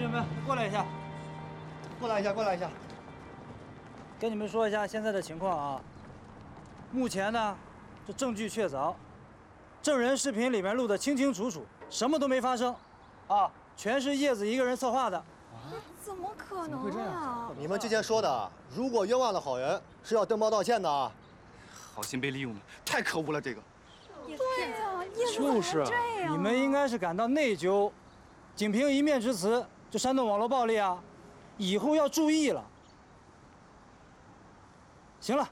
志们，过来一下， 过来一下，过来一下。 跟你们说一下现在的情况啊。目前呢，这证据确凿，证人视频里面录得清清楚楚，什么都没发生，啊，全是叶子一个人策划的。 怎么可能啊！ 你们之前说的，如果冤枉了好人，是要登报道歉的啊。 好心被利用了，太可恶了！这个。 对呀，叶子就是啊这样。 你们应该是感到内疚，仅凭一面之词就煽动网络暴力啊，以后要注意了。行了，